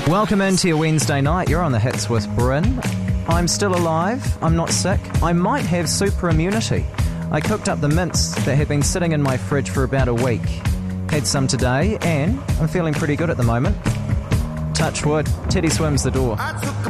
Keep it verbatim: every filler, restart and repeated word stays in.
Welcome into your Wednesday night. You're on the Hits with Bryn. I'm still alive. I'm not sick. I might have super immunity. I cooked up the mints that have been sitting in my fridge for about a week. Had some today, and I'm feeling pretty good at the moment. Touch wood. Teddy swims the door.